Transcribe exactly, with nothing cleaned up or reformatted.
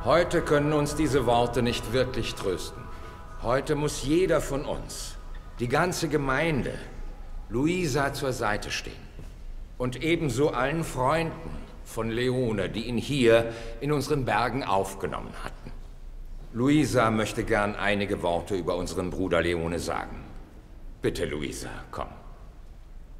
Heute können uns diese Worte nicht wirklich trösten. Heute muss jeder von uns, die ganze Gemeinde, Luisa zur Seite stehen. Und ebenso allen Freunden von Leone, die ihn hier in unseren Bergen aufgenommen hatten. Luisa möchte gern einige Worte über unseren Bruder Leone sagen. Bitte, Luisa, komm.